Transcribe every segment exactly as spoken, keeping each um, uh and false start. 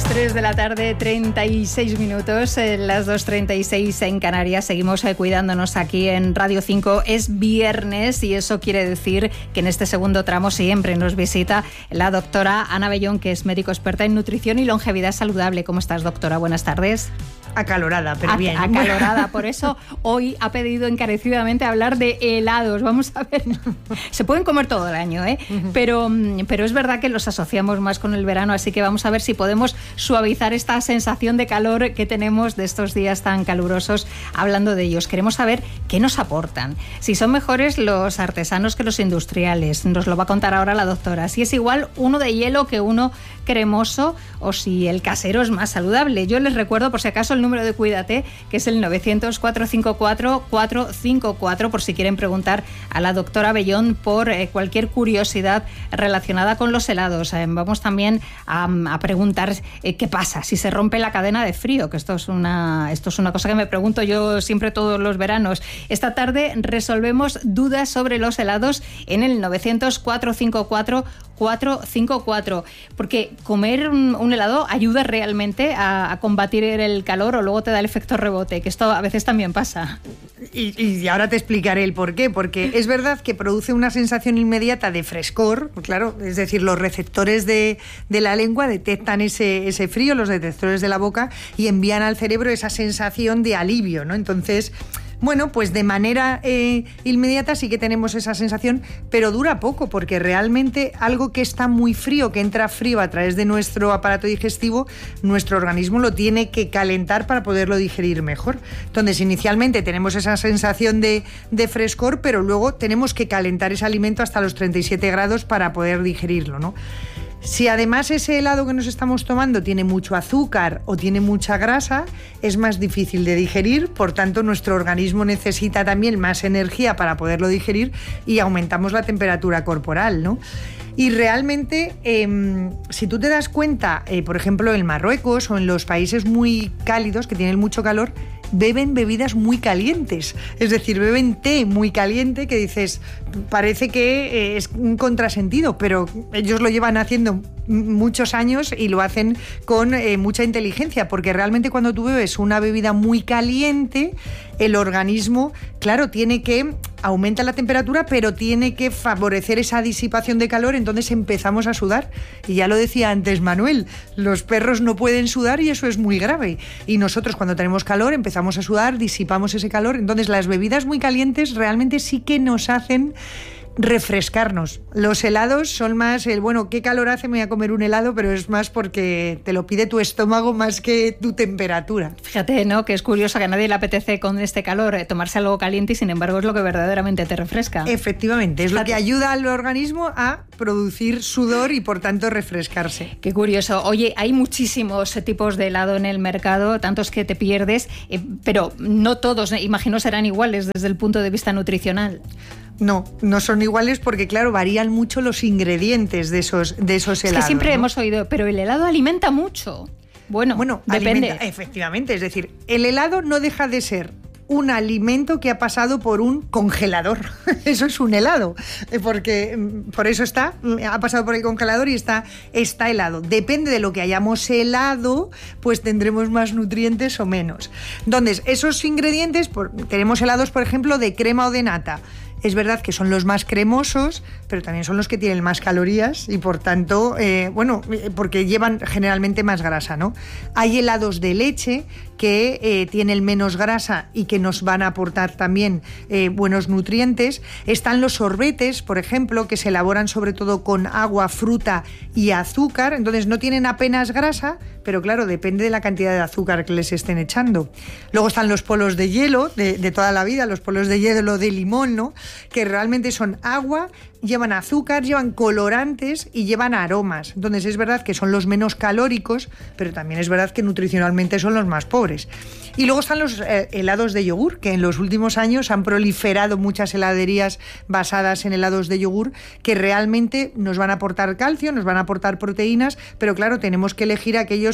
tres de la tarde, treinta y seis minutos, las dos treinta y seis en Canarias. Seguimos cuidándonos aquí en Radio cinco. Es viernes y eso quiere decir que en este segundo tramo siempre nos visita la doctora Ana Bellón, que es médico experta en nutrición y longevidad saludable. ¿Cómo estás, doctora? Buenas tardes. Acalorada, pero bien. Acalorada, por eso hoy ha pedido encarecidamente hablar de helados. Vamos a ver, se pueden comer todo el año, ¿eh? Uh-huh. pero, pero es verdad que los asociamos más con el verano, así que vamos a ver si podemos suavizar esta sensación de calor que tenemos de estos días tan calurosos hablando de ellos. Queremos saber qué nos aportan, si son mejores los artesanos que los industriales, nos lo va a contar ahora la doctora, si es igual uno de hielo que uno cremoso o si el casero es más saludable. Yo les recuerdo, por si acaso, el número de Cuídate, que es el novecientos, cuatrocientos cincuenta y cuatro, cuatrocientos cincuenta y cuatro, por si quieren preguntar a la doctora Bellón por eh, cualquier curiosidad relacionada con los helados. Eh, vamos también a, a preguntar eh, qué pasa si se rompe la cadena de frío, que esto es una esto es una cosa que me pregunto yo siempre todos los veranos. Esta tarde resolvemos dudas sobre los helados en el novecientos, cuatrocientos cincuenta y cuatro, cuatrocientos cincuenta y cuatro, porque comer un, un helado ayuda realmente a, a combatir el calor o luego te da el efecto rebote, que esto a veces también pasa. Y, y ahora te explicaré el por qué, porque es verdad que produce una sensación inmediata de frescor, claro, es decir, los receptores de, de la lengua detectan ese, ese frío, los detectores de la boca, y envían al cerebro esa sensación de alivio, ¿no? Entonces, bueno, pues de manera eh, inmediata sí que tenemos esa sensación, pero dura poco, porque realmente algo que está muy frío, que entra frío a través de nuestro aparato digestivo, nuestro organismo lo tiene que calentar para poderlo digerir mejor. Entonces, inicialmente tenemos esa sensación de, de frescor, pero luego tenemos que calentar ese alimento hasta los treinta y siete grados para poder digerirlo, ¿no? Si además ese helado que nos estamos tomando tiene mucho azúcar o tiene mucha grasa, es más difícil de digerir, por tanto nuestro organismo necesita también más energía para poderlo digerir y aumentamos la temperatura corporal, ¿no? Y realmente, eh, si tú te das cuenta, eh, por ejemplo, en Marruecos o en los países muy cálidos, que tienen mucho calor, beben bebidas muy calientes, es decir, beben té muy caliente, que dices, parece que eh, es un contrasentido, pero ellos lo llevan haciendo muchos años y lo hacen con eh, mucha inteligencia, porque realmente cuando tú bebes una bebida muy caliente, el organismo, claro, tiene que aumenta la temperatura, pero tiene que favorecer esa disipación de calor, entonces empezamos a sudar. Y ya lo decía antes Manuel, los perros no pueden sudar y eso es muy grave. Y nosotros cuando tenemos calor empezamos a sudar, disipamos ese calor, entonces las bebidas muy calientes realmente sí que nos hacen refrescarnos. Los helados son más el, bueno, qué calor hace, me voy a comer un helado, pero es más porque te lo pide tu estómago más que tu temperatura. Fíjate, ¿no? Que es curioso que a nadie le apetece con este calor eh, tomarse algo caliente y sin embargo es lo que verdaderamente te refresca. Efectivamente, es Fíjate. Lo que ayuda al organismo a producir sudor y por tanto refrescarse. Qué curioso. Oye, hay muchísimos tipos de helado en el mercado, tantos que te pierdes, eh, pero no todos, eh, imagino, serán iguales desde el punto de vista nutricional. No, no son iguales porque, claro, varían mucho los ingredientes de esos, de esos helados. Es que siempre ¿no? hemos oído, pero el helado alimenta mucho. Bueno, bueno depende. Alimenta, efectivamente, es decir, el helado no deja de ser un alimento que ha pasado por un congelador. Eso es un helado, porque por eso está, ha pasado por el congelador y está, está helado. Depende de lo que hayamos helado, pues tendremos más nutrientes o menos. Entonces, esos ingredientes, por, tenemos helados, por ejemplo, de crema o de nata. Es verdad que son los más cremosos, pero también son los que tienen más calorías y por tanto, eh, bueno, porque llevan generalmente más grasa, ¿no? Hay helados de leche que eh, tienen menos grasa y que nos van a aportar también eh, buenos nutrientes. Están los sorbetes, por ejemplo, que se elaboran sobre todo con agua, fruta y azúcar, entonces no tienen apenas grasa, pero claro, depende de la cantidad de azúcar que les estén echando. Luego están los polos de hielo de, de toda la vida, los polos de hielo de limón, ¿no? Que realmente son agua, llevan azúcar, llevan colorantes y llevan aromas. Entonces es verdad que son los menos calóricos, pero también es verdad que nutricionalmente son los más pobres. Y luego están los eh, helados de yogur, que en los últimos años han proliferado muchas heladerías basadas en helados de yogur, que realmente nos van a aportar calcio, nos van a aportar proteínas, pero claro, tenemos que elegir aquellos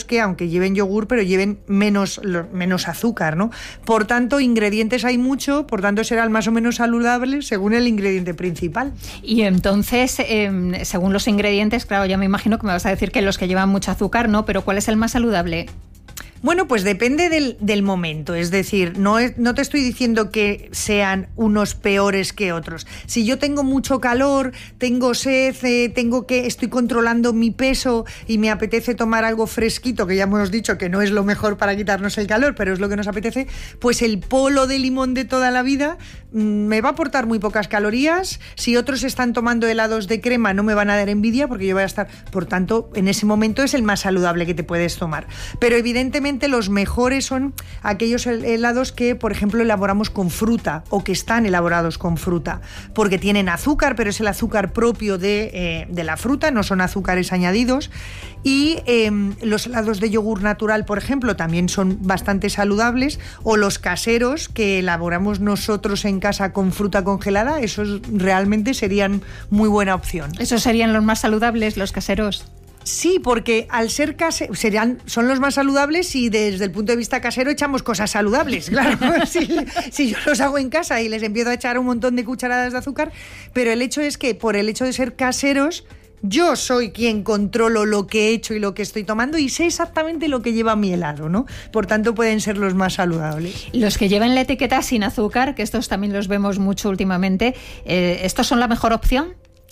que, aunque lleven yogur, pero lleven menos, menos azúcar, ¿no? Por tanto, ingredientes hay mucho, por tanto serán más o menos saludables según el ingrediente principal. Y entonces, eh, según los ingredientes, claro, ya me imagino que me vas a decir que los que llevan mucho azúcar, ¿no? Pero ¿cuál es el más saludable? Bueno, pues depende del, del momento, es decir, no, es, no te estoy diciendo que sean unos peores que otros. Si yo tengo mucho calor, tengo sed, eh, tengo que, estoy controlando mi peso y me apetece tomar algo fresquito, que ya hemos dicho que no es lo mejor para quitarnos el calor, pero es lo que nos apetece, pues el polo de limón de toda la vida mmm, me va a aportar muy pocas calorías. Si otros están tomando helados de crema, no me van a dar envidia porque yo voy a estar, por tanto, en ese momento es el más saludable que te puedes tomar. Pero evidentemente los mejores son aquellos helados que, por ejemplo, elaboramos con fruta o que están elaborados con fruta, porque tienen azúcar, pero es el azúcar propio de, eh, de la fruta, no son azúcares añadidos. Y eh, los helados de yogur natural, por ejemplo, también son bastante saludables, o los caseros que elaboramos nosotros en casa con fruta congelada, esos realmente serían muy buena opción. ¿Esos serían los más saludables, los caseros? Sí, porque al ser caseros, serían, son los más saludables si desde el punto de vista casero echamos cosas saludables, claro. si, si yo los hago en casa y les empiezo a echar un montón de cucharadas de azúcar, pero el hecho es que por el hecho de ser caseros, yo soy quien controlo lo que he hecho y lo que estoy tomando y sé exactamente lo que lleva mi helado, ¿no? Por tanto, pueden ser los más saludables. Los que llevan la etiqueta sin azúcar, que estos también los vemos mucho últimamente, eh, ¿estos son la mejor opción?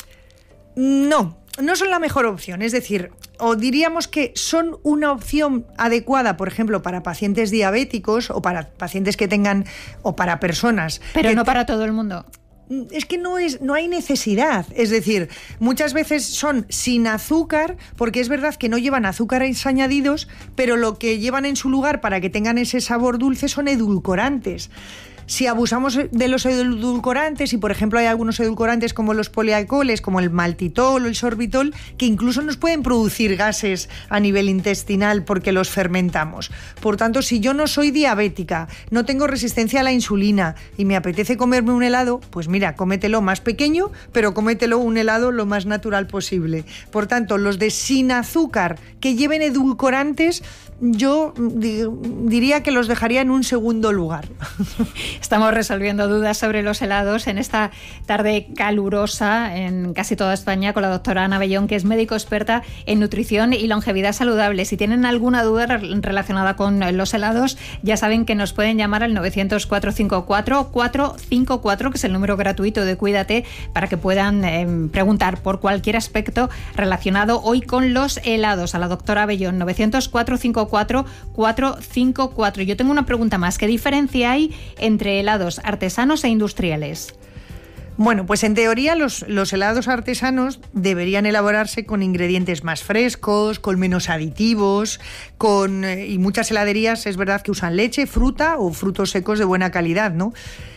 No. No son la mejor opción, es decir, o diríamos que son una opción adecuada, por ejemplo, para pacientes diabéticos o para pacientes que tengan, o para personas. Pero que no te... para todo el mundo. Es que no, es, no hay necesidad, es decir, muchas veces son sin azúcar, porque es verdad que no llevan azúcares añadidos, pero lo que llevan en su lugar para que tengan ese sabor dulce son edulcorantes. Si abusamos de los edulcorantes, y por ejemplo hay algunos edulcorantes como los polialcoholes, como el maltitol o el sorbitol, que incluso nos pueden producir gases a nivel intestinal porque los fermentamos. Por tanto, si yo no soy diabética, no tengo resistencia a la insulina y me apetece comerme un helado, pues mira, cómetelo más pequeño, pero cómetelo un helado lo más natural posible. Por tanto, los de sin azúcar que lleven edulcorantes, yo diría que los dejaría en un segundo lugar. Estamos resolviendo dudas sobre los helados en esta tarde calurosa en casi toda España con la doctora Ana Bellón, que es médico experta en nutrición y longevidad saludable. Si tienen alguna duda relacionada con los helados, ya saben que nos pueden llamar al novecientos, cuatro cinco cuatro, cuatro cinco cuatro, que es el número gratuito de Cuídate, para que puedan eh, preguntar por cualquier aspecto relacionado hoy con los helados. A la doctora Bellón, novecientos, cuatro cinco cuatro, cuatro cinco cuatro. Yo tengo una pregunta más. ¿Qué diferencia hay entre helados artesanos e industriales? Bueno, pues en teoría los, los helados artesanos deberían elaborarse con ingredientes más frescos, con menos aditivos, con eh, y muchas heladerías es verdad que usan leche, fruta o frutos secos de buena calidad, ¿no?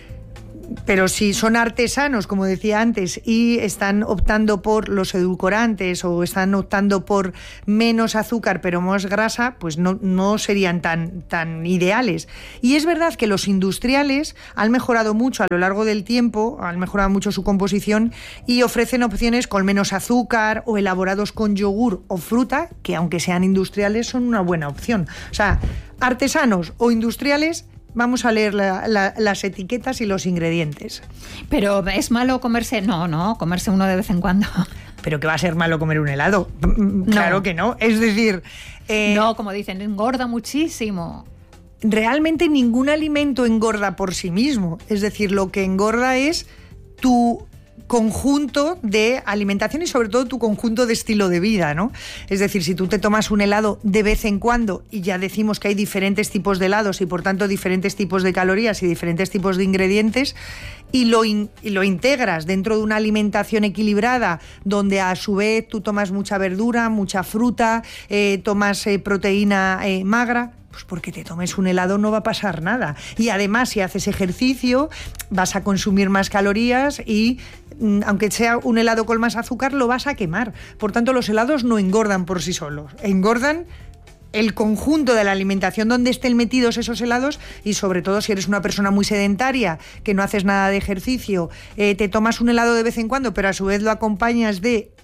Pero si son artesanos, como decía antes, y están optando por los edulcorantes o están optando por menos azúcar pero más grasa, pues no, no serían tan, tan ideales. Y es verdad que los industriales han mejorado mucho a lo largo del tiempo, han mejorado mucho su composición y ofrecen opciones con menos azúcar o elaborados con yogur o fruta, que aunque sean industriales son una buena opción. O sea, artesanos o industriales, vamos a leer la, la, las etiquetas y los ingredientes. Pero ¿es malo comerse? No, no, comerse uno de vez en cuando. ¿Pero que va a ser malo comer un helado? Claro no. que no. Es decir... Eh, no, como dicen, engorda muchísimo. Realmente ningún alimento engorda por sí mismo. Es decir, lo que engorda es tu conjunto de alimentación y sobre todo tu conjunto de estilo de vida, ¿no? Es decir, si tú te tomas un helado de vez en cuando, y ya decimos que hay diferentes tipos de helados y por tanto diferentes tipos de calorías y diferentes tipos de ingredientes, y lo, in, y lo integras dentro de una alimentación equilibrada donde a su vez tú tomas mucha verdura, mucha fruta, eh, tomas eh, proteína eh, magra, pues porque te tomes un helado no va a pasar nada. Y además, si haces ejercicio, vas a consumir más calorías y, aunque sea un helado con más azúcar, lo vas a quemar. Por tanto, los helados no engordan por sí solos. Engordan el conjunto de la alimentación donde estén metidos esos helados y sobre todo si eres una persona muy sedentaria, que no haces nada de ejercicio, eh, te tomas un helado de vez en cuando, pero a su vez lo acompañas de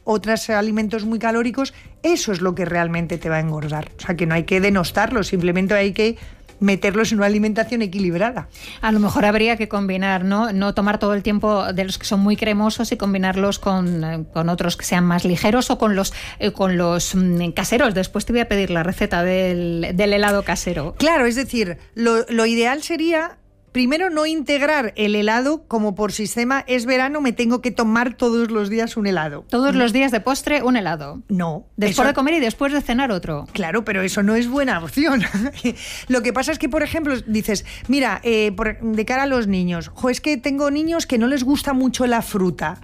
otros alimentos muy calóricos, eso es lo que realmente te va a engordar. O sea, que no hay que denostarlo, simplemente hay que meterlos en una alimentación equilibrada. A lo mejor habría que combinar, ¿no? No tomar todo el tiempo de los que son muy cremosos y combinarlos con, con otros que sean más ligeros o con los, eh, con los mm, caseros. Después te voy a pedir la receta del, del helado casero. Claro, es decir, lo, lo ideal sería... Primero, no integrar el helado como por sistema, es verano, me tengo que tomar todos los días un helado. Todos los días de postre un helado. No. Después eso... de comer y después de cenar otro. Claro, pero eso no es buena opción. Lo que pasa es que, por ejemplo, dices, mira, eh, por, de cara a los niños, jo, es que tengo niños que no les gusta mucho la fruta.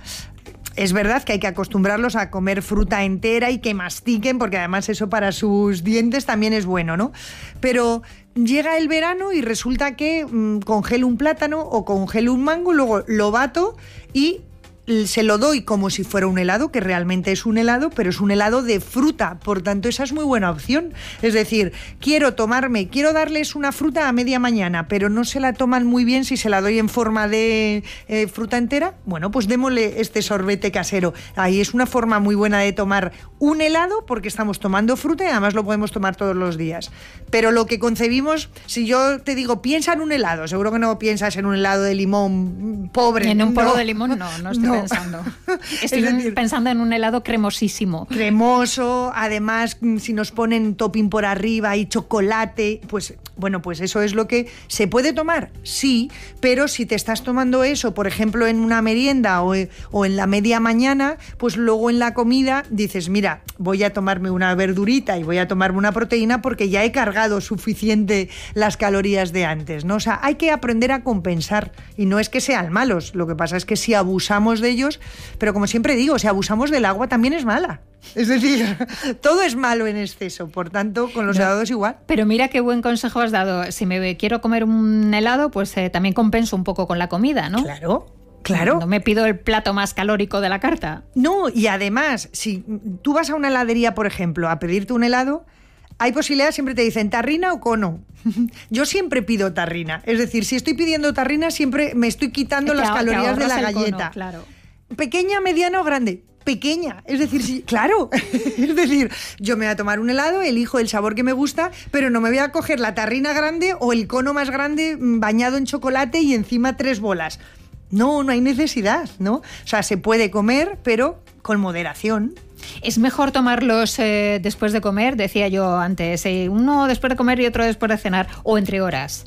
Es verdad que hay que acostumbrarlos a comer fruta entera y que mastiquen, porque además eso para sus dientes también es bueno, ¿no? Pero llega el verano y resulta que mmm, congelo un plátano o congelo un mango, luego lo bato y se lo doy como si fuera un helado, que realmente es un helado, pero es un helado de fruta, por tanto esa es muy buena opción. Es decir, quiero tomarme, quiero darles una fruta a media mañana, pero no se la toman muy bien si se la doy en forma de eh, fruta entera, bueno, pues démosle este sorbete casero. Ahí es una forma muy buena de tomar un helado, porque estamos tomando fruta y además lo podemos tomar todos los días. Pero lo que concebimos, si yo te digo, piensa en un helado, seguro que no piensas en un helado de limón pobre. En un polvo no, de limón no, no estoy no. pensando. Estoy Es decir, pensando en un helado cremosísimo. Cremoso, además si nos ponen topping por arriba y chocolate, pues bueno, pues eso es lo que se puede tomar, sí, pero si te estás tomando eso, por ejemplo, en una merienda o, o en la media mañana, pues luego en la comida dices, mira, voy a tomarme una verdurita y voy a tomarme una proteína porque ya he cargado suficiente las calorías de antes, ¿no? O sea, hay que aprender a compensar y no es que sean malos, lo que pasa es que si abusamos de ellos, pero como siempre digo, si abusamos del agua también es mala. Es decir, todo es malo en exceso, por tanto, con los no, helados igual. Pero mira qué buen consejo has dado. Si me quiero comer un helado, pues eh, también compenso un poco con la comida, ¿no? Claro. Claro. No me pido el plato más calórico de la carta. No, y además, si tú vas a una heladería, por ejemplo, a pedirte un helado, hay posibilidad, siempre te dicen tarrina o cono. Yo siempre pido tarrina. Es decir, si estoy pidiendo tarrina, siempre me estoy quitando te, las calorías de la galleta. Cono, claro. Pequeña, mediana o grande. Pequeña, es decir, sí, claro, es decir, yo me voy a tomar un helado, elijo el sabor que me gusta, pero no me voy a coger la tarrina grande o el cono más grande bañado en chocolate y encima tres bolas. No, no hay necesidad, ¿no? O sea, se puede comer, pero con moderación. ¿Es mejor tomarlos eh, después de comer? Decía yo antes, eh, uno después de comer y otro después de cenar, o entre horas.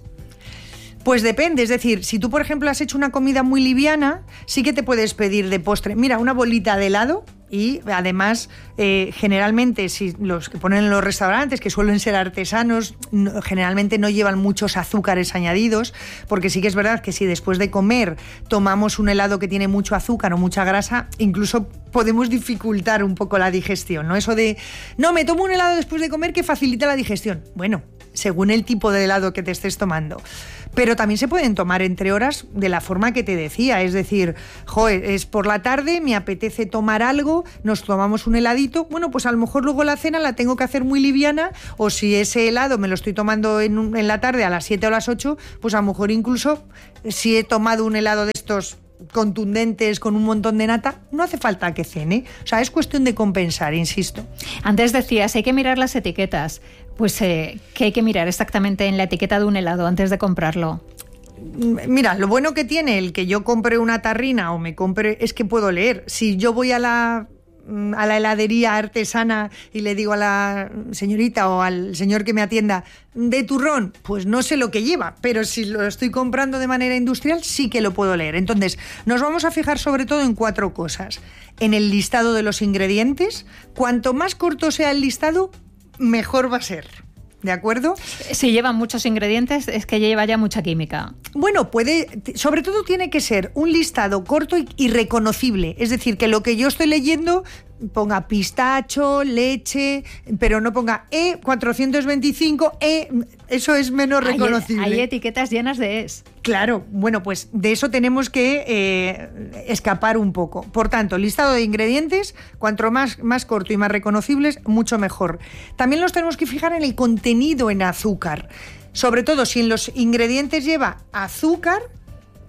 Pues depende, es decir, si tú, por ejemplo, has hecho una comida muy liviana, sí que te puedes pedir de postre, mira, una bolita de helado y además, eh, generalmente, si los que ponen en los restaurantes, que suelen ser artesanos, no, generalmente no llevan muchos azúcares añadidos, porque sí que es verdad que si después de comer tomamos un helado que tiene mucho azúcar o mucha grasa, incluso podemos dificultar un poco la digestión, ¿no? Eso de, no, me tomo un helado después de comer que facilita la digestión. Bueno, según el tipo de helado que te estés tomando. Pero también se pueden tomar entre horas de la forma que te decía, es decir, joder, es por la tarde, me apetece tomar algo, nos tomamos un heladito, bueno, pues a lo mejor luego la cena la tengo que hacer muy liviana, o si ese helado me lo estoy tomando en, un, en la tarde a las siete o las ocho, pues a lo mejor incluso si he tomado un helado de estos contundentes con un montón de nata, no hace falta que cene. O sea, es cuestión de compensar, insisto. Antes decías, hay que mirar las etiquetas. Pues, eh, ¿qué hay que mirar exactamente en la etiqueta de un helado antes de comprarlo? Mira, lo bueno que tiene el que yo compre una tarrina o me compre es que puedo leer. Si yo voy a la a la heladería artesana y le digo a la señorita o al señor que me atienda de turrón, pues no sé lo que lleva, pero si lo estoy comprando de manera industrial sí que lo puedo leer. Entonces, nos vamos a fijar sobre todo en cuatro cosas. En el listado de los ingredientes, cuanto más corto sea el listado, mejor va a ser. ¿De acuerdo? Si lleva muchos ingredientes, es que lleva ya mucha química. Bueno, puede, sobre todo tiene que ser un listado corto y, y reconocible. Es decir, que lo que yo estoy leyendo ponga pistacho, leche, pero no ponga E cuatrocientos veinticinco, E, eso es menos reconocible. Hay, hay etiquetas llenas de es. Claro, bueno, pues de eso tenemos que eh, escapar un poco. Por tanto, listado de ingredientes, cuanto más, más corto y más reconocibles, mucho mejor. También nos tenemos que fijar en el contenido en azúcar. Sobre todo si en los ingredientes lleva azúcar,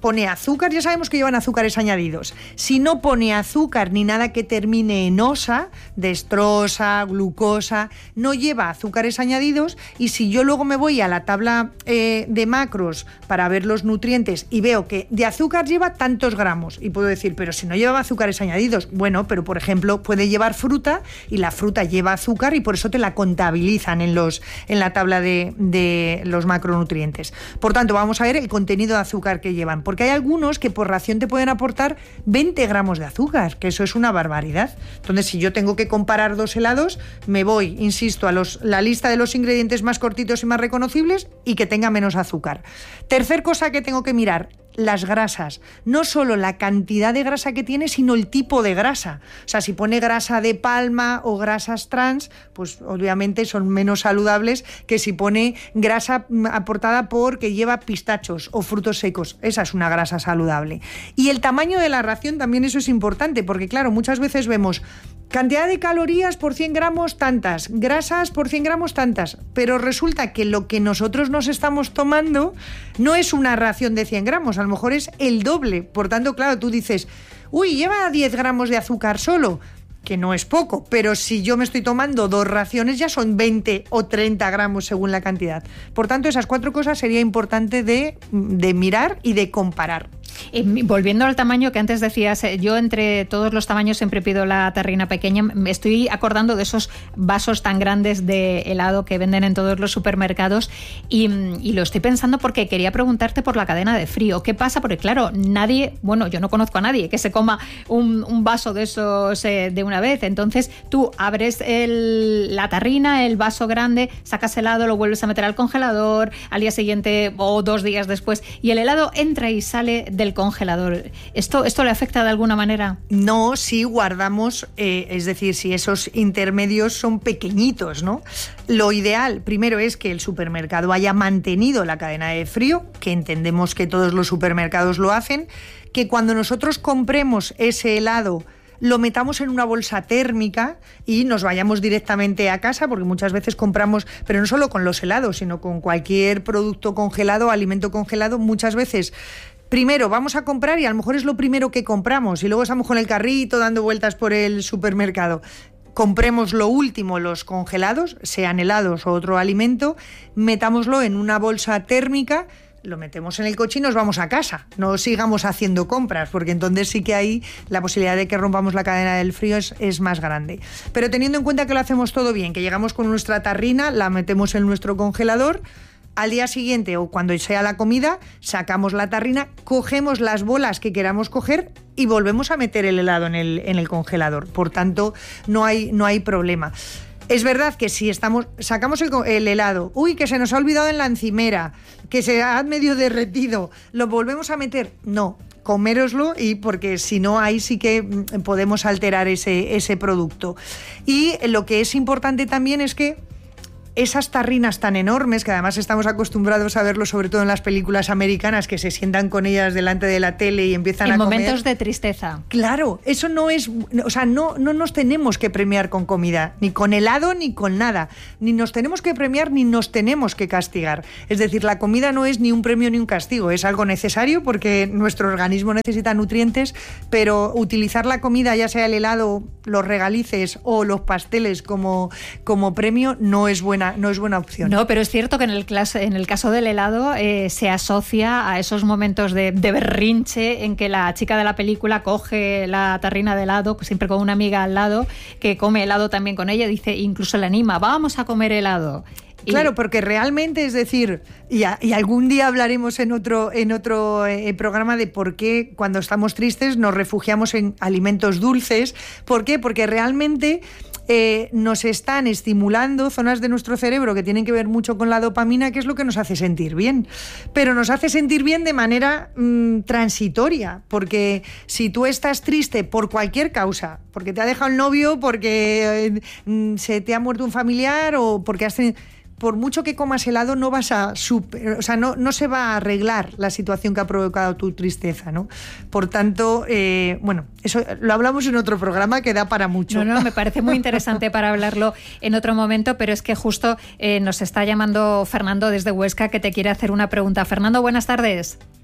pone azúcar, ya sabemos que llevan azúcares añadidos. Si no pone azúcar ni nada que termine en osa, dextrosa, glucosa, no lleva azúcares añadidos. Y si yo luego me voy a la tabla eh, de macros para ver los nutrientes y veo que de azúcar lleva tantos gramos, y puedo decir, pero si no lleva azúcares añadidos, bueno, pero por ejemplo puede llevar fruta y la fruta lleva azúcar y por eso te la contabilizan en, los, en la tabla de, de los macronutrientes. Por tanto, vamos a ver el contenido de azúcar que llevan, porque hay algunos que por ración te pueden aportar veinte gramos de azúcar, que eso es una barbaridad. Entonces, si yo tengo que comparar dos helados, me voy, insisto, a los, la lista de los ingredientes más cortitos y más reconocibles y que tenga menos azúcar. Tercer cosa que tengo que mirar, las grasas. No solo la cantidad de grasa que tiene, sino el tipo de grasa. O sea, si pone grasa de palma o grasas trans, pues obviamente son menos saludables que si pone grasa aportada por que lleva pistachos o frutos secos. Esa es una grasa saludable. Y el tamaño de la ración también, eso es importante, porque claro, muchas veces vemos cantidad de calorías por cien gramos tantas, grasas por cien gramos tantas, pero resulta que lo que nosotros nos estamos tomando no es una ración de cien gramos, a lo mejor es el doble. Por tanto, claro, tú dices, uy, lleva diez gramos de azúcar solo, que no es poco, pero si yo me estoy tomando dos raciones ya son veinte o treinta gramos según la cantidad. Por tanto, esas cuatro cosas sería importante de, de mirar y de comparar. Eh, volviendo al tamaño que antes decías, eh, yo entre todos los tamaños siempre pido la terrina pequeña. Me estoy acordando de esos vasos tan grandes de helado que venden en todos los supermercados y, y lo estoy pensando porque quería preguntarte por la cadena de frío. ¿Qué pasa? Porque claro, nadie, bueno, yo no conozco a nadie que se coma un, un vaso de esos eh, de una vez. Entonces tú abres el, la terrina, el vaso grande, sacas helado, lo vuelves a meter al congelador, al día siguiente o dos días después, y el helado entra y sale de del congelador. ¿Esto, ¿Esto le afecta de alguna manera? No, si guardamos, eh, es decir, si esos intermedios son pequeñitos, ¿no? Lo ideal, primero, es que el supermercado haya mantenido la cadena de frío, que entendemos que todos los supermercados lo hacen, que cuando nosotros compremos ese helado lo metamos en una bolsa térmica y nos vayamos directamente a casa, porque muchas veces compramos, pero no solo con los helados, sino con cualquier producto congelado, alimento congelado, muchas veces primero vamos a comprar y a lo mejor es lo primero que compramos y luego estamos con el carrito dando vueltas por el supermercado. Compremos lo último, los congelados, sean helados o otro alimento, metámoslo en una bolsa térmica, lo metemos en el coche y nos vamos a casa. No sigamos haciendo compras, porque entonces sí que ahí la posibilidad de que rompamos la cadena del frío es, es más grande. Pero teniendo en cuenta que lo hacemos todo bien, que llegamos con nuestra tarrina, la metemos en nuestro congelador, al día siguiente o cuando sea la comida, sacamos la tarrina, cogemos las bolas que queramos coger y volvemos a meter el helado en el, en el congelador. Por tanto, no hay, no hay problema. Es verdad que si estamos sacamos el, el helado, uy, que se nos ha olvidado en la encimera, que se ha medio derretido, ¿lo volvemos a meter? No, coméroslo, y porque si no, ahí sí que podemos alterar ese, ese producto. Y lo que es importante también es que esas tarrinas tan enormes, que además estamos acostumbrados a verlo sobre todo en las películas americanas, que se sientan con ellas delante de la tele y empiezan en a comer. En momentos de tristeza. Claro, eso no es, o sea, no, no nos tenemos que premiar con comida, ni con helado ni con nada, ni nos tenemos que premiar ni nos tenemos que castigar. Es decir, la comida no es ni un premio ni un castigo, es algo necesario porque nuestro organismo necesita nutrientes, pero utilizar la comida, ya sea el helado, los regalices o los pasteles como, como premio, no es buena no es buena opción. No, pero es cierto que en el, caso, en el caso del helado eh, se asocia a esos momentos de, de berrinche en que la chica de la película coge la tarrina de helado, siempre con una amiga al lado, que come helado también con ella, dice, incluso la anima, vamos a comer helado. Claro, porque realmente, es decir, y, a, y algún día hablaremos en otro, en otro eh, programa de por qué cuando estamos tristes nos refugiamos en alimentos dulces. ¿Por qué? Porque realmente eh, nos están estimulando zonas de nuestro cerebro que tienen que ver mucho con la dopamina, que es lo que nos hace sentir bien. Pero nos hace sentir bien de manera mmm, transitoria, porque si tú estás triste por cualquier causa, porque te ha dejado el novio, porque eh, se te ha muerto un familiar o porque has tenido... por mucho que comas helado no vas a super, o sea, no, no se va a arreglar la situación que ha provocado tu tristeza, ¿no? Por tanto, eh, bueno, eso lo hablamos en otro programa que da para mucho. No, no, me parece muy interesante para hablarlo en otro momento, pero es que justo eh, nos está llamando Fernando desde Huesca, que te quiere hacer una pregunta. Fernando, buenas tardes.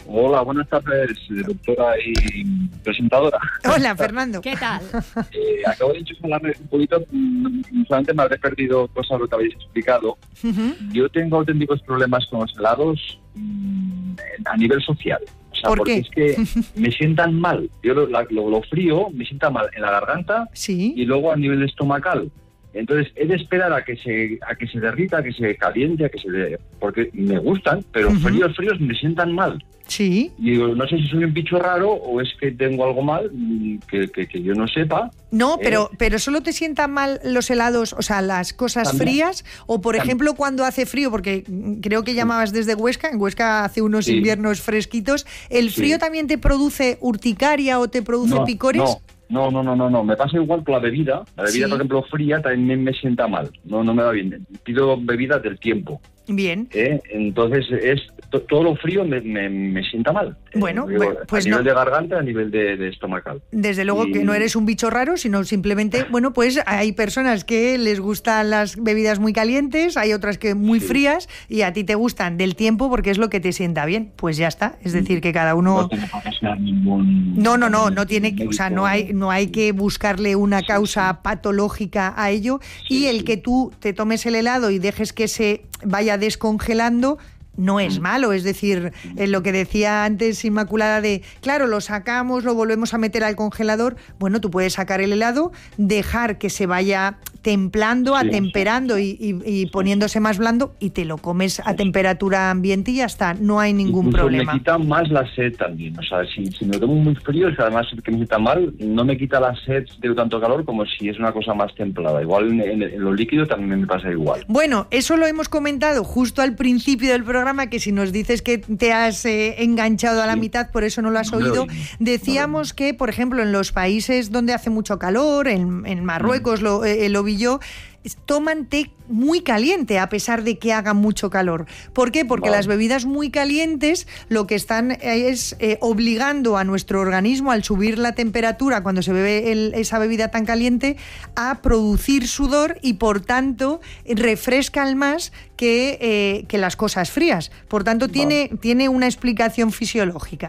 Hola, buenas tardes, doctora y presentadora. Hola, Fernando. ¿Qué tal? Eh, acabo de hablarme un poquito, solamente me habré perdido cosas de lo que habéis explicado. Uh-huh. Yo tengo auténticos problemas con los helados mmm, a nivel social. O sea, ¿Por porque qué? es que me sientan mal. Yo lo, lo, lo frío, me sienta mal en la garganta, ¿sí? Y luego a nivel estomacal. Entonces he de esperar a que se a que se derrita, a que se caliente, a que se de... porque me gustan, pero uh-huh. fríos fríos me sientan mal. Sí. Y digo, no sé si soy un bicho raro o es que tengo algo mal que, que, que yo no sepa. No, pero eh, pero solo te sientan mal los helados, o sea, las cosas ¿también? frías, o por ¿también? ejemplo cuando hace frío, porque creo que llamabas desde Huesca, en Huesca hace unos sí. inviernos fresquitos, ¿el frío sí. también te produce urticaria o te produce no, picores? No. No, no, no, no, no. Me pasa igual con la bebida. La bebida, sí. por ejemplo, fría también me sienta mal. No, no me va bien. Pido bebidas del tiempo. Bien. ¿Eh? Entonces, es to, todo lo frío me, me, me sienta mal. Bueno, eh, bueno pues a nivel no. de garganta, a nivel de, de estomacal. Desde luego y... que no eres un bicho raro, sino simplemente, bueno, pues hay personas que les gustan las bebidas muy calientes, hay otras que muy sí. frías, y a ti te gustan del tiempo porque es lo que te sienta bien. Pues ya está. Es decir, que cada uno... No tiene que ser ningún... No, no, no, no tiene que, o sea, no hay, no hay que buscarle una causa sí, sí. patológica a ello, sí, y el sí. que tú te tomes el helado y dejes que se vaya descongelando no es malo, es decir, eh, lo que decía antes Inmaculada de, claro, lo sacamos, lo volvemos a meter al congelador, bueno, tú puedes sacar el helado, dejar que se vaya templando, sí, atemperando sí. Y, y, y poniéndose más blando y te lo comes a temperatura ambiente y ya está, no hay ningún Incluso problema. Me quita más la sed también, o sea, si, si me lo tomo muy frío, es que además que me sienta mal, no me quita la sed de tanto calor como si es una cosa más templada. Igual en, en, en lo líquido también me pasa igual. Bueno, eso lo hemos comentado justo al principio del programa, que si nos dices que te has eh, enganchado a la sí. mitad, por eso no lo has no oído, decíamos no que, por ejemplo, en los países donde hace mucho calor, en, en Marruecos mm. lo, eh, lo vi yo, toman té muy caliente a pesar de que haga mucho calor. ¿Por qué? Porque vale. las bebidas muy calientes lo que están es eh, obligando a nuestro organismo, al subir la temperatura cuando se bebe el, esa bebida tan caliente, a producir sudor y por tanto refrescan más que, eh, que las cosas frías. Por tanto, vale. tiene, tiene una explicación fisiológica.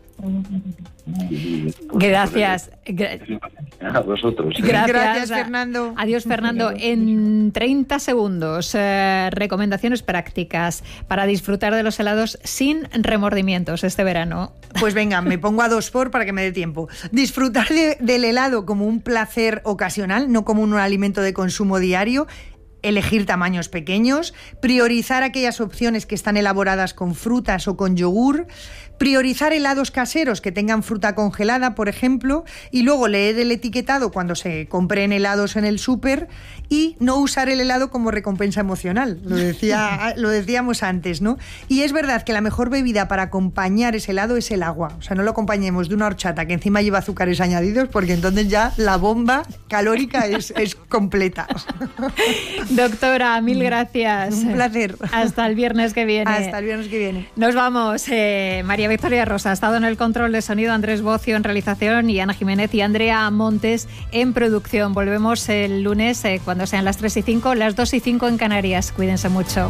Gracias. A vosotros. Gracias, Gracias Fernando. Adiós, Fernando. En treinta segundos, eh, recomendaciones prácticas para disfrutar de los helados sin remordimientos este verano. Pues venga, me pongo a dos por para que me dé tiempo. Disfrutar de, del helado como un placer ocasional, no como un alimento de consumo diario. Elegir tamaños pequeños, priorizar aquellas opciones que están elaboradas con frutas o con yogur, priorizar helados caseros que tengan fruta congelada, por ejemplo, y luego leer el etiquetado cuando se compren helados en el súper y no usar el helado como recompensa emocional. Lo decía, lo decíamos antes, ¿no? Y es verdad que la mejor bebida para acompañar ese helado es el agua. O sea, no lo acompañemos de una horchata que encima lleva azúcares añadidos, porque entonces ya la bomba calórica es, es completa. Doctora, mil gracias. Un placer. Hasta el viernes que viene. Hasta el viernes que viene. Nos vamos. Eh, María Victoria Rosa ha estado en el control de sonido, Andrés Bocio en realización y Ana Jiménez y Andrea Montes en producción. Volvemos el lunes eh, cuando sean las tres y cinco, las dos y cinco en Canarias. Cuídense mucho.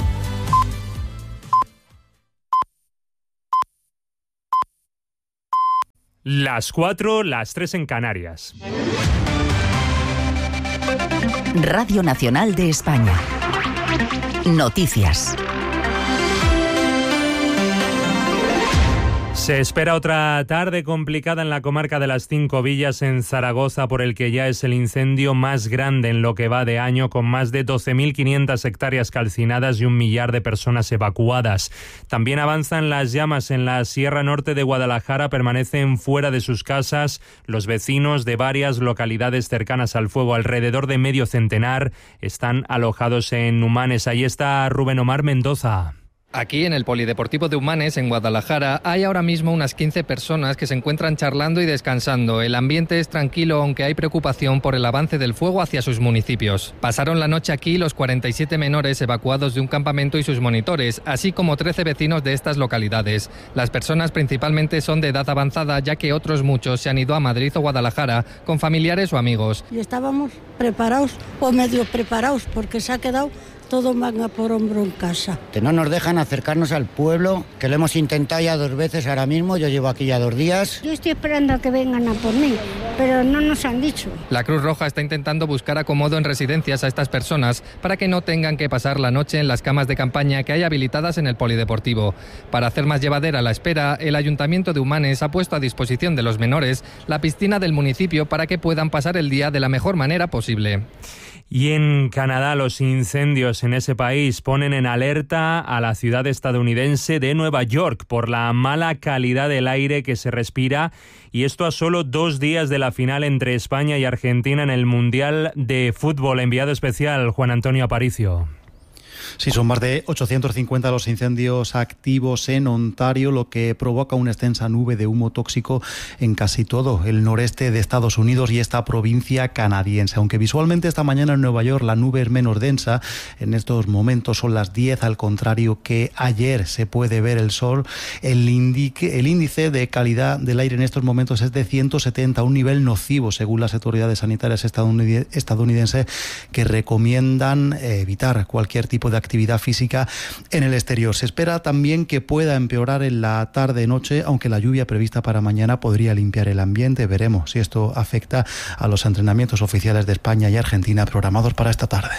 Las cuatro, las tres en Canarias. Radio Nacional de España. Noticias. Se espera otra tarde complicada en la comarca de las Cinco Villas, en Zaragoza, por el que ya es el incendio más grande en lo que va de año, con más de doce mil quinientas hectáreas calcinadas y un millar de personas evacuadas. También avanzan las llamas en la Sierra Norte de Guadalajara, permanecen fuera de sus casas los vecinos de varias localidades cercanas al fuego. Alrededor de medio centenar están alojados en Humanes. Ahí está Rubén Omar Mendoza. Aquí, en el Polideportivo de Humanes, en Guadalajara, hay ahora mismo unas quince personas que se encuentran charlando y descansando. El ambiente es tranquilo, aunque hay preocupación por el avance del fuego hacia sus municipios. Pasaron la noche aquí los cuarenta y siete menores evacuados de un campamento y sus monitores, así como trece vecinos de estas localidades. Las personas principalmente son de edad avanzada, ya que otros muchos se han ido a Madrid o Guadalajara con familiares o amigos. Y estábamos preparados, o medio preparados, porque se ha quedado todos van a por hombro en casa. Que no nos dejan acercarnos al pueblo, que lo hemos intentado ya dos veces ahora mismo, yo llevo aquí ya dos días. Yo estoy esperando a que vengan a por mí, pero no nos han dicho. La Cruz Roja está intentando buscar acomodo en residencias a estas personas para que no tengan que pasar la noche en las camas de campaña que hay habilitadas en el polideportivo. Para hacer más llevadera la espera, el Ayuntamiento de Humanes ha puesto a disposición de los menores la piscina del municipio para que puedan pasar el día de la mejor manera posible. Y en Canadá, los incendios en ese país ponen en alerta a la ciudad estadounidense de Nueva York por la mala calidad del aire que se respira, y esto a solo dos días de la final entre España y Argentina en el Mundial de Fútbol. Enviado especial, Juan Antonio Aparicio. Sí, son más de ochocientos cincuenta los incendios activos en Ontario, lo que provoca una extensa nube de humo tóxico en casi todo el noreste de Estados Unidos y esta provincia canadiense. Aunque visualmente esta mañana en Nueva York la nube es menos densa, en estos momentos son las diez, al contrario que ayer se puede ver el sol. El, indique, el índice de calidad del aire en estos momentos es de ciento setenta, un nivel nocivo según las autoridades sanitarias estadounidenses, que recomiendan evitar cualquier tipo de actividad física en el exterior. Se espera también que pueda empeorar en la tarde-noche, aunque la lluvia prevista para mañana podría limpiar el ambiente. Veremos si esto afecta a los entrenamientos oficiales de España y Argentina programados para esta tarde.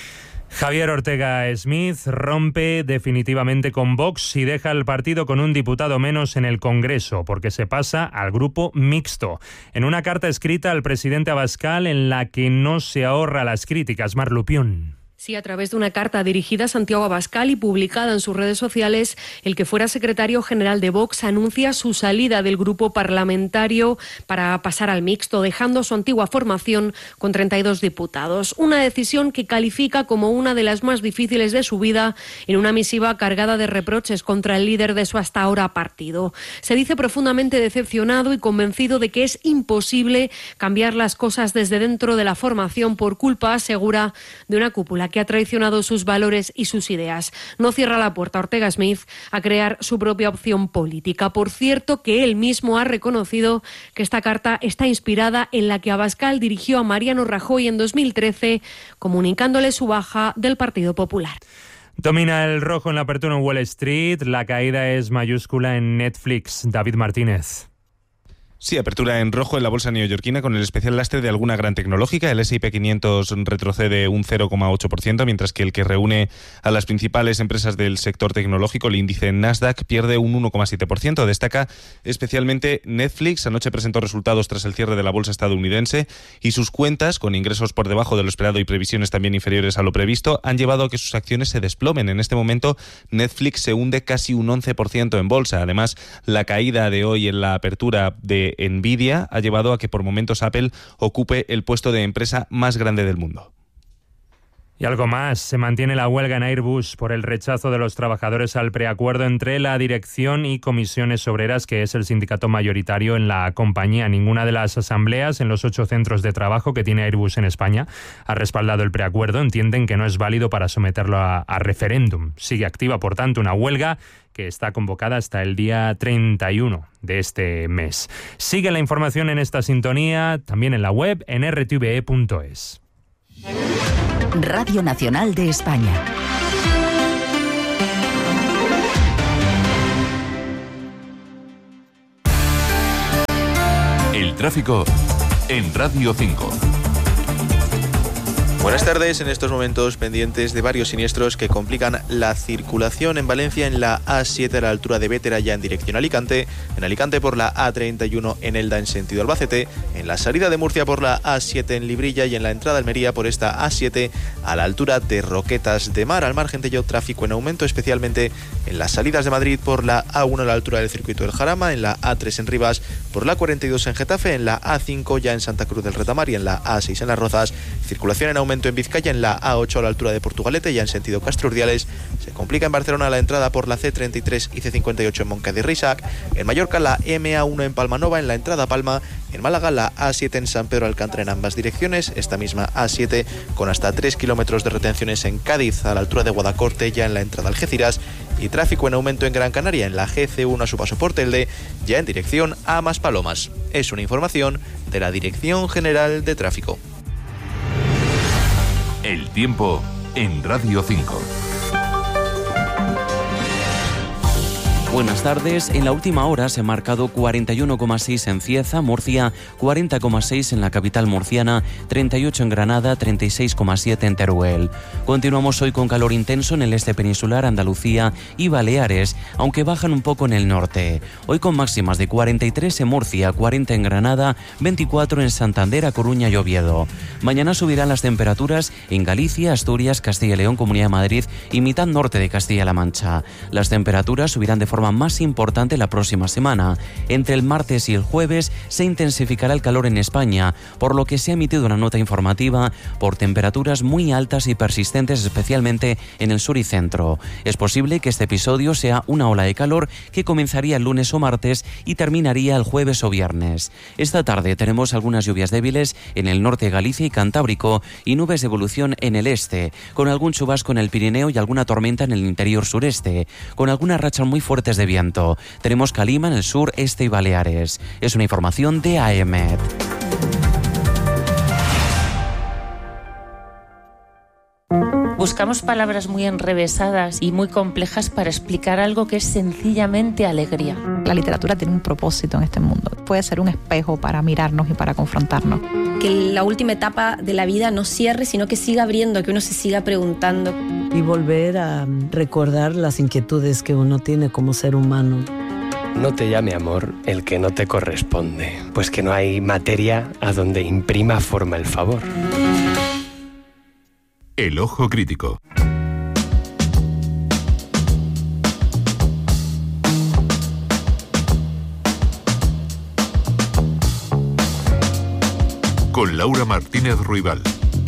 Javier Ortega Smith rompe definitivamente con Vox y deja el partido con un diputado menos en el Congreso, porque se pasa al grupo mixto. En una carta escrita al presidente Abascal en la que no se ahorra las críticas, Mar Lupión. Sí, a través de una carta dirigida a Santiago Abascal y publicada en sus redes sociales, el que fuera secretario general de Vox anuncia su salida del grupo parlamentario para pasar al mixto, dejando su antigua formación con treinta y dos diputados. Una decisión que califica como una de las más difíciles de su vida en una misiva cargada de reproches contra el líder de su hasta ahora partido. Se dice profundamente decepcionado y convencido de que es imposible cambiar las cosas desde dentro de la formación por culpa, asegura, de una cúpula que ha traicionado sus valores y sus ideas. No cierra la puerta Ortega Smith a crear su propia opción política. Por cierto, que él mismo ha reconocido que esta carta está inspirada en la que Abascal dirigió a Mariano Rajoy en dos mil trece, comunicándole su baja del Partido Popular. Domina el rojo en la apertura en Wall Street. La caída es mayúscula en Netflix. David Martínez. Sí, apertura en rojo en la bolsa neoyorquina con el especial lastre de alguna gran tecnológica. El ese y pe quinientos retrocede un cero coma ocho por ciento, mientras que el que reúne a las principales empresas del sector tecnológico, el índice Nasdaq, pierde un uno coma siete por ciento. Destaca especialmente Netflix. Anoche presentó resultados tras el cierre de la bolsa estadounidense y sus cuentas, con ingresos por debajo de lo esperado y previsiones también inferiores a lo previsto, han llevado a que sus acciones se desplomen. En este momento, Netflix se hunde casi un once por ciento en bolsa. Además, la caída de hoy en la apertura de Nvidia ha llevado a que por momentos Apple ocupe el puesto de empresa más grande del mundo. Y algo más, se mantiene la huelga en Airbus por el rechazo de los trabajadores al preacuerdo entre la dirección y comisiones obreras, que es el sindicato mayoritario en la compañía. Ninguna de las asambleas en los ocho centros de trabajo que tiene Airbus en España ha respaldado el preacuerdo. Entienden que no es válido para someterlo a, a referéndum. Sigue activa, por tanto, una huelga que está convocada hasta el día treinta y uno de este mes. Sigue la información en esta sintonía, también en la web, en erre te ve e punto es. Radio Nacional de España. El tráfico en Radio cinco. Buenas tardes. En estos momentos pendientes de varios siniestros que complican la circulación en Valencia en la A siete a la altura de Bétera ya en dirección a Alicante, en Alicante por la A treinta y uno en Elda en sentido Albacete, en la salida de Murcia por la A siete en Librilla y en la entrada a Almería por esta A siete a la altura de Roquetas de Mar. Al margen de ello, tráfico en aumento especialmente en las salidas de Madrid por la A uno a la altura del circuito del Jarama, en la A tres en Rivas, por la cuarenta y dos en Getafe, en la A cinco ya en Santa Cruz del Retamar y en la A seis en Las Rozas. Circulación en aumento en Vizcaya en la A ocho a la altura de Portugalete ya en sentido Castro Urdiales. Se complica en Barcelona la entrada por la C treinta y tres y C cincuenta y ocho en Moncada y Reixac. En Mallorca la eme a uno en Palmanova en la entrada a Palma. En Málaga la A siete en San Pedro Alcántara en ambas direcciones. Esta misma A siete con hasta tres kilómetros de retenciones en Cádiz a la altura de Guadacorte ya en la entrada a Algeciras. Y tráfico en aumento en Gran Canaria en la G ce uno a su paso por Telde ya en dirección a Maspalomas. Es una información de la Dirección General de Tráfico. El tiempo en Radio cinco. Buenas tardes. En la última hora se ha marcado cuarenta y uno coma seis en Cieza, Murcia, cuarenta coma seis en la capital murciana, treinta y ocho en Granada, treinta y seis coma siete en Teruel. Continuamos hoy con calor intenso en el este peninsular, Andalucía y Baleares, aunque bajan un poco en el norte. Hoy con máximas de cuarenta y tres en Murcia, cuarenta en Granada, veinticuatro en Santander, A Coruña y Oviedo. Mañana subirán las temperaturas en Galicia, Asturias, Castilla y León, Comunidad de Madrid y mitad norte de Castilla-La Mancha. Las temperaturas subirán de forma más importante la próxima semana. Entre el martes y el jueves se intensificará el calor en España, por lo que se ha emitido una nota informativa por temperaturas muy altas y persistentes, especialmente en el sur y centro. Es posible que este episodio sea una ola de calor que comenzaría el lunes o martes y terminaría el jueves o viernes. Esta tarde tenemos algunas lluvias débiles en el norte de Galicia y Cantábrico y nubes de evolución en el este, con algún chubasco en el Pirineo y alguna tormenta en el interior sureste, con algunas rachas muy fuertes de viento. Tenemos calima en el sur, este y Baleares. Es una información de A E M E T. Buscamos palabras muy enrevesadas y muy complejas para explicar algo que es sencillamente alegría. La literatura tiene un propósito en este mundo. Puede ser un espejo para mirarnos y para confrontarnos. Que la última etapa de la vida no cierre, sino que siga abriendo, que uno se siga preguntando. Y volver a recordar las inquietudes que uno tiene como ser humano. No te llame amor el que no te corresponde, pues que no hay materia a donde imprima forma el favor. El ojo crítico. Con Laura Martínez Ruibal.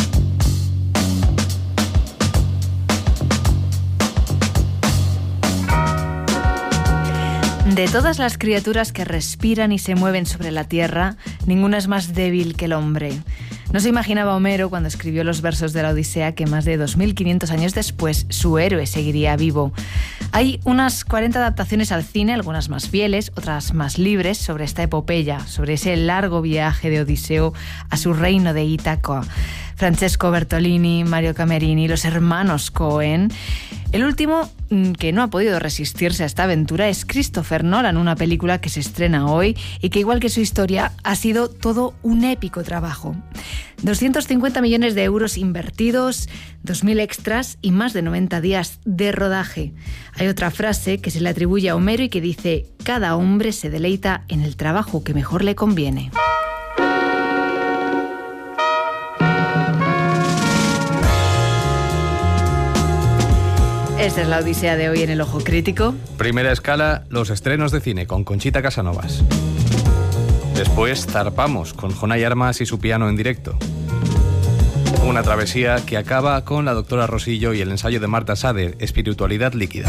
De todas las criaturas que respiran y se mueven sobre la tierra, ninguna es más débil que el hombre. No se imaginaba Homero, cuando escribió los versos de la Odisea, que más de dos mil quinientos años después su héroe seguiría vivo. Hay unas cuarenta adaptaciones al cine, algunas más fieles, otras más libres, sobre esta epopeya, sobre ese largo viaje de Odiseo a su reino de Ítaca. Francesco Bertolini, Mario Camerini, los hermanos Coen. El último que no ha podido resistirse a esta aventura es Christopher Nolan, una película que se estrena hoy y que, igual que su historia, ha sido todo un épico trabajo. doscientos cincuenta millones de euros invertidos, dos mil extras y más de noventa días de rodaje. Hay otra frase que se le atribuye a Homero y que dice: cada hombre se deleita en el trabajo que mejor le conviene. Esta es la odisea de hoy en El Ojo Crítico. Primera escala, los estrenos de cine con Conchita Casanovas. Después zarpamos con Jonay Armas y su piano en directo. Una travesía que acaba con la doctora Rosillo y el ensayo de Marta Sader, Espiritualidad líquida.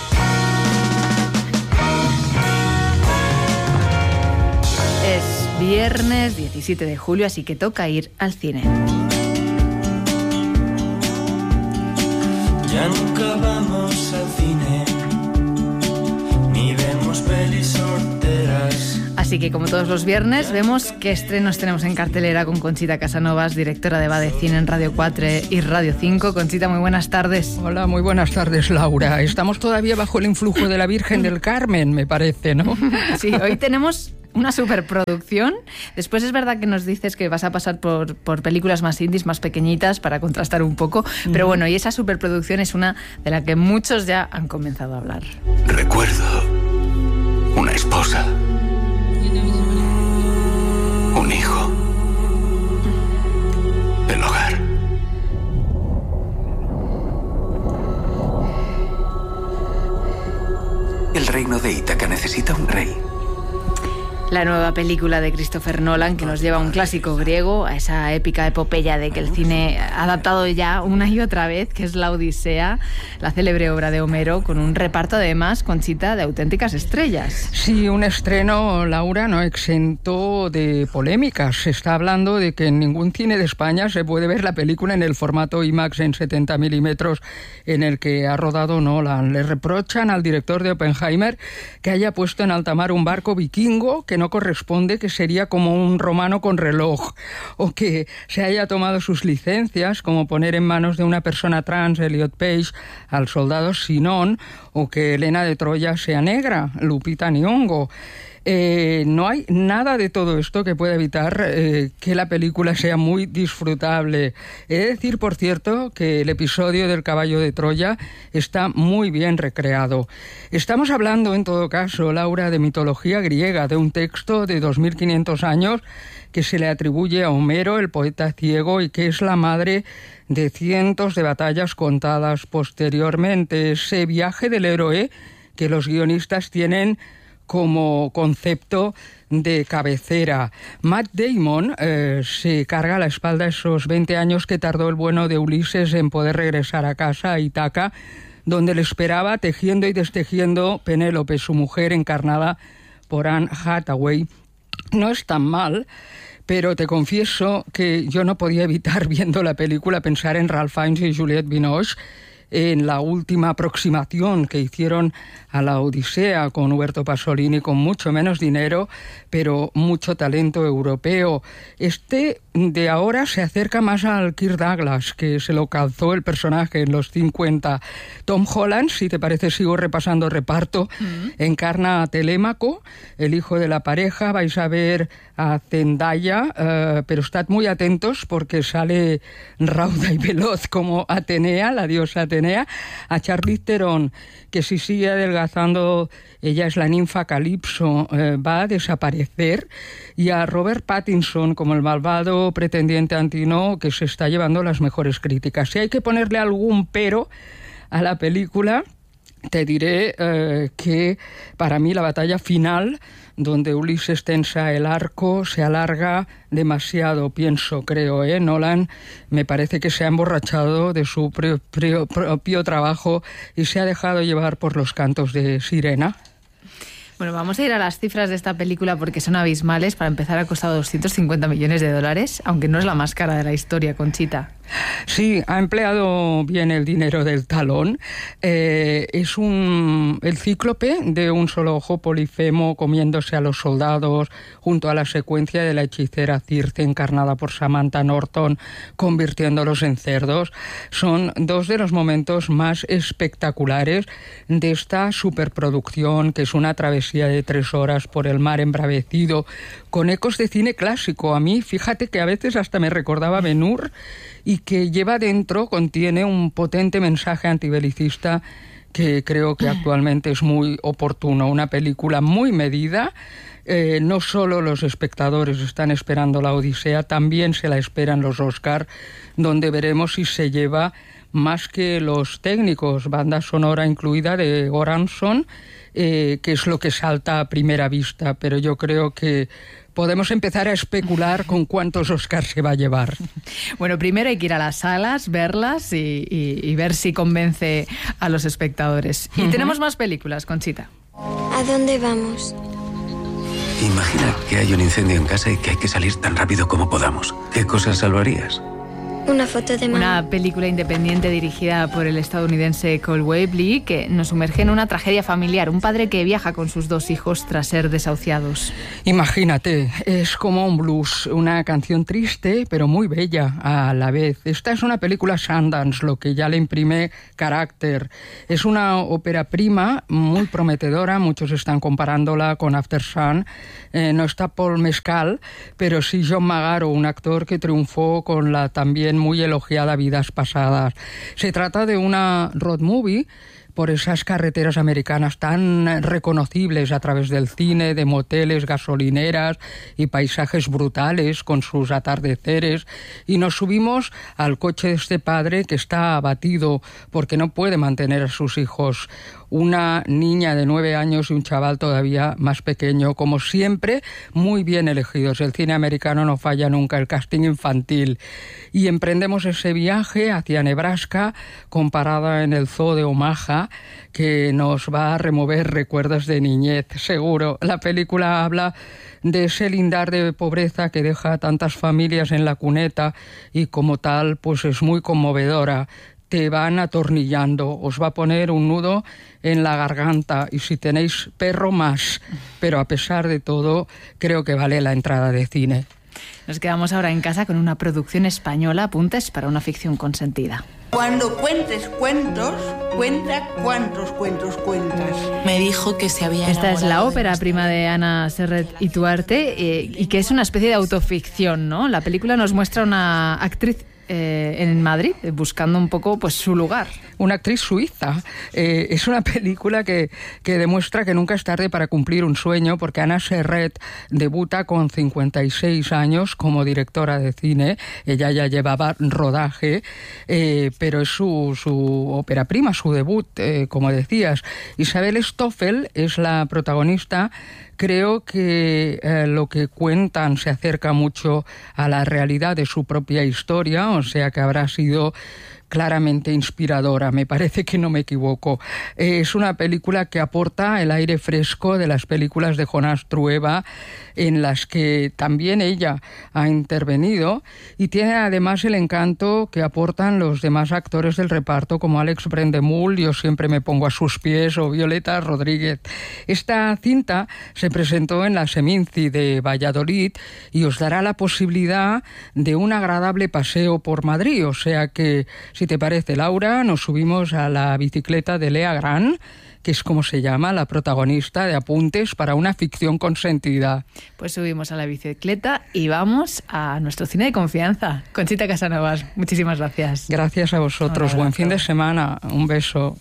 Es viernes diecisiete de julio, así que toca ir al cine. Ya nunca vamos al cine, ni vemos pelis sorteras. Así que, como todos los viernes, vemos qué estrenos tenemos en cartelera con Conchita Casanovas, directora de Va de Cine en Radio cuatro y Radio cinco. Conchita, muy buenas tardes. Hola, muy buenas tardes, Laura. Estamos todavía bajo el influjo de la Virgen del Carmen, me parece, ¿no? Sí, hoy tenemos una superproducción. Después es verdad que nos dices que vas a pasar por, por películas más indies, más pequeñitas, para contrastar un poco. Uh-huh. Pero bueno, y esa superproducción es una de la que muchos ya han comenzado a hablar. Recuerdo una esposa, un hijo, el hogar. El reino de Ítaca necesita un rey. La nueva película de Christopher Nolan, que nos lleva a un clásico griego, a esa épica epopeya de que el cine ha adaptado ya una y otra vez, que es la Odisea, la célebre obra de Homero, con un reparto además, Conchita, de auténticas estrellas. Sí, un estreno, Laura, no exento de polémicas. Se está hablando de que en ningún cine de España se puede ver la película en el formato IMAX en setenta milímetros en el que ha rodado Nolan. Le reprochan al director de Oppenheimer que haya puesto en alta mar un barco vikingo que no corresponde, que sería como un romano con reloj, o que se haya tomado sus licencias, como poner en manos de una persona trans, Elliot Page, al soldado Sinón, o que Helena de Troya sea negra, Lupita Nyong'o. Eh, no hay nada de todo esto que pueda evitar eh, que la película sea muy disfrutable. He de decir, por cierto, que el episodio del caballo de Troya está muy bien recreado. Estamos hablando, en todo caso, Laura, de mitología griega, de un texto de dos mil quinientos años que se le atribuye a Homero, el poeta ciego, y que es la madre de cientos de batallas contadas posteriormente. Ese viaje del héroe que los guionistas tienen como concepto de cabecera. Matt Damon eh, se carga a la espalda esos veinte años que tardó el bueno de Ulises en poder regresar a casa, a Ítaca, donde le esperaba tejiendo y destejiendo Penélope, su mujer, encarnada por Anne Hathaway. No es tan mal, pero te confieso que yo no podía evitar, viendo la película, pensar en Ralph Fiennes y Juliette Binoche, en la última aproximación que hicieron a la Odisea con Huberto Pasolini, con mucho menos dinero, pero mucho talento europeo. Este de ahora se acerca más al Kirk Douglas, que se lo calzó el personaje en los cincuenta. Tom Holland, si te parece, sigo repasando reparto, mm. encarna a Telémaco, el hijo de la pareja. Vais a ver a Zendaya, uh, pero estad muy atentos porque sale rauda y veloz como Atenea, la diosa Atenea, a Charlize Theron, que si sigue adelgazando, ella es la ninfa Calipso, eh, va a desaparecer, y a Robert Pattinson como el malvado pretendiente Antino, que se está llevando las mejores críticas. Si hay que ponerle algún pero a la película, te diré eh, que para mí la batalla final, donde Ulises tensa el arco, se alarga demasiado, pienso, creo, ¿eh? Nolan me parece que se ha emborrachado de su propio, propio trabajo y se ha dejado llevar por los cantos de sirena. Bueno, vamos a ir a las cifras de esta película porque son abismales. Para empezar, ha costado doscientos cincuenta millones de dólares, aunque no es la más cara de la historia, Conchita. Sí, ha empleado bien el dinero del talón. Eh, es un el cíclope de un solo ojo, Polifemo, comiéndose a los soldados, junto a la secuencia de la hechicera Circe, encarnada por Samantha Norton, convirtiéndolos en cerdos. Son dos de los momentos más espectaculares de esta superproducción, que es una travesía de tres horas por el mar embravecido, con ecos de cine clásico. A mí, fíjate que a veces hasta me recordaba Ben-Hur, y que lleva dentro, contiene un potente mensaje antibelicista que creo que actualmente es muy oportuno. Una película muy medida. Eh, no solo los espectadores están esperando la Odisea, también se la esperan los Oscar, donde veremos si se lleva más que los técnicos, banda sonora incluida de Goranson, eh, que es lo que salta a primera vista, pero yo creo que podemos empezar a especular con cuántos Oscars se va a llevar. Bueno, primero hay que ir a las salas, verlas y, y, y ver si convence a los espectadores. Y uh-huh. tenemos más películas, Conchita. ¿A dónde vamos? Imagina que hay un incendio en casa y que hay que salir tan rápido como podamos. ¿Qué cosas salvarías? Una foto de mamá. Una película independiente dirigida por el estadounidense Cole Webley, que nos sumerge en una tragedia familiar. Un padre que viaja con sus dos hijos tras ser desahuciados. Imagínate, es como un blues, una canción triste pero muy bella a la vez. Esta es una película Sundance, lo que ya le imprime carácter. Es una ópera prima muy prometedora, muchos están comparándola con After Sun. Eh, no está Paul Mescal, pero sí John Magaro, un actor que triunfó con la también muy elogiada Vidas Pasadas. Se trata de una road movie por esas carreteras americanas tan reconocibles a través del cine, de moteles, gasolineras y paisajes brutales con sus atardeceres, y nos subimos al coche de este padre que está abatido porque no puede mantener a sus hijos, una niña de nueve años y un chaval todavía más pequeño, como siempre muy bien elegidos. El cine americano no falla nunca, el casting infantil. Y emprendemos ese viaje hacia Nebraska, comparada en el zoo de Omaha, que nos va a remover recuerdos de niñez, seguro. La película habla de ese lindar de pobreza que deja a tantas familias en la cuneta y como tal pues es muy conmovedora. te van atornillando, os va a poner un nudo en la garganta y si tenéis perro más, pero a pesar de todo creo que vale la entrada de cine. Nos quedamos ahora en casa con una producción española, apuntes para una ficción consentida. Cuando cuentes cuentos, cuenta cuántos cuentos cuentas. Me dijo que se había Esta es la enamorado ópera prima de Ana Serret y Tuarte eh, y que es una especie de autoficción, ¿no? La película nos muestra una actriz eh, en Madrid buscando un poco pues su lugar. Una actriz suiza. Eh, es una película que, que demuestra que nunca es tarde para cumplir un sueño, porque Ana Serret debuta con cincuenta y seis años como directora de cine. Ella ya llevaba rodaje, eh, pero es su, su ópera prima, su debut, eh, como decías. Isabel Stoffel es la protagonista. Creo que eh, lo que cuentan se acerca mucho a la realidad de su propia historia, o sea que habrá sido claramente inspiradora, me parece que no me equivoco. Eh, es una película que aporta el aire fresco de las películas de Jonás Trueba, en las que también ella ha intervenido, y tiene además el encanto que aportan los demás actores del reparto, como Alex Brendemul, yo siempre me pongo a sus pies, o Violeta Rodríguez. Esta cinta se presentó en la Seminci de Valladolid y os dará la posibilidad de un agradable paseo por Madrid, o sea que si te parece, Laura, nos subimos a la bicicleta de Lea Gran, que es como se llama la protagonista de Apuntes para una ficción consentida. Pues subimos a la bicicleta y vamos a nuestro cine de confianza. Conchita Casanovas, muchísimas gracias. Gracias a vosotros. Buen fin de semana. Un beso.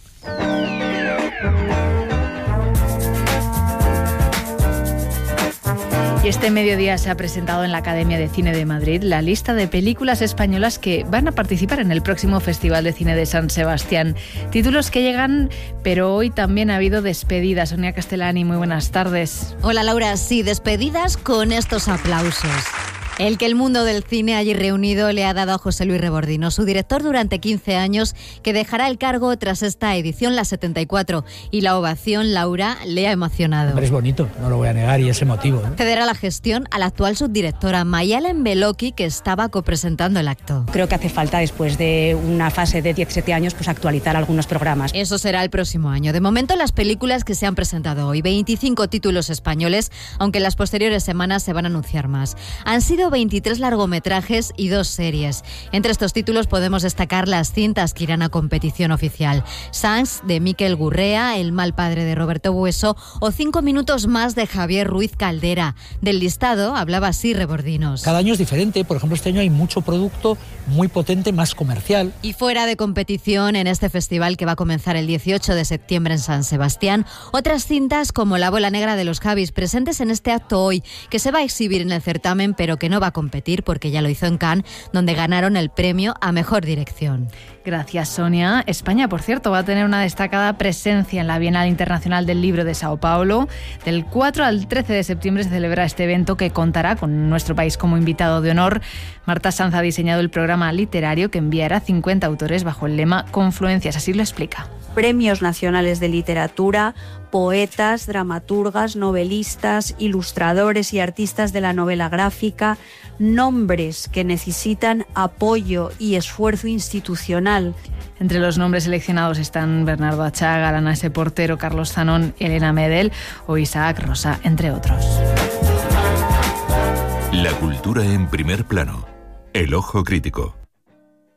Y este mediodía se ha presentado en la Academia de Cine de Madrid la lista de películas españolas que van a participar en el próximo Festival de Cine de San Sebastián. Títulos que llegan, pero hoy también ha habido despedidas. Sonia Castellani, muy buenas tardes. Hola Laura, sí, despedidas con estos aplausos. El que el mundo del cine allí reunido le ha dado a José Luis Rebordino, su director durante quince años, que dejará el cargo tras esta edición, la setenta y cuatro, y la ovación, Laura, le ha emocionado. Hombre, es bonito, no lo voy a negar, y es emotivo, ¿eh? Cederá la gestión a la actual subdirectora Mayalen Beloki, que estaba copresentando el acto. Creo que hace falta, después de una fase de diecisiete años, pues actualizar algunos programas. Eso será el próximo año. De momento, las películas que se han presentado hoy, veinticinco títulos españoles, aunque en las posteriores semanas se van a anunciar más. Han sido veintitrés largometrajes y dos series. Entre estos títulos podemos destacar las cintas que irán a competición oficial. Sans, de Miquel Gurrea, El mal padre, de Roberto Bueso, o Cinco minutos más, de Javier Ruiz Caldera. Del listado hablaba así Rebordinos. Cada año es diferente. Por ejemplo, este año hay mucho producto muy potente, más comercial. Y fuera de competición, en este festival que va a comenzar el dieciocho de septiembre en San Sebastián, otras cintas como La bola negra de los Javis, presentes en este acto hoy, que se va a exhibir en el certamen, pero que no va a competir porque ya lo hizo en Cannes, donde ganaron el premio a Mejor Dirección. Gracias, Sonia. España, por cierto, va a tener una destacada presencia en la Bienal Internacional del Libro de Sao Paulo. Del cuatro al trece de septiembre se celebra este evento que contará con nuestro país como invitado de honor. Marta Sanz ha diseñado el programa literario que enviará cincuenta autores bajo el lema Confluencias. Así lo explica. Premios nacionales de literatura, poetas, dramaturgas, novelistas, ilustradores y artistas de la novela gráfica, nombres que necesitan apoyo y esfuerzo institucional. Entre los nombres seleccionados están Bernardo Achaga, Ana S. Portero, Carlos Zanón, Elena Medel o Isaac Rosa, entre otros. La cultura en primer plano. El ojo crítico.